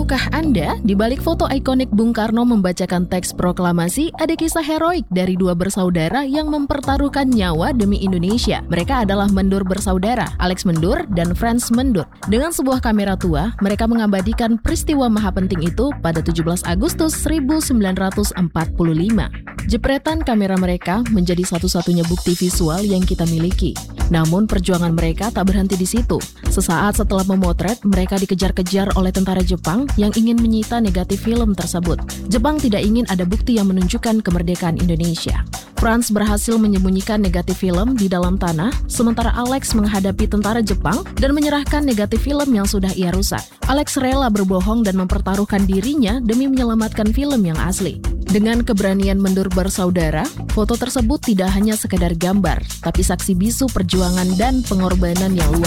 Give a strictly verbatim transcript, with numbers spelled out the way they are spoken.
Tahukah Anda, di balik foto ikonik Bung Karno membacakan teks proklamasi, ada kisah heroik dari dua bersaudara yang mempertaruhkan nyawa demi Indonesia. Mereka adalah Mendur bersaudara, Alex Mendur dan Frans Mendur. Dengan sebuah kamera tua, mereka mengabadikan peristiwa maha penting itu pada tujuh belas Agustus seribu sembilan ratus empat puluh lima. Jepretan kamera mereka menjadi satu-satunya bukti visual yang kita miliki. Namun perjuangan mereka tak berhenti di situ. Sesaat setelah memotret, mereka dikejar-kejar oleh tentara Jepang yang ingin menyita negatif film tersebut. Jepang tidak ingin ada bukti yang menunjukkan kemerdekaan Indonesia. Frans berhasil menyembunyikan negatif film di dalam tanah, sementara Alex menghadapi tentara Jepang dan menyerahkan negatif film yang sudah ia rusak. Alex rela berbohong dan mempertaruhkan dirinya demi menyelamatkan film yang asli. Dengan keberanian Mendur bersaudara, foto tersebut tidak hanya sekedar gambar, tapi saksi bisu perjuangan dan pengorbanan yang luar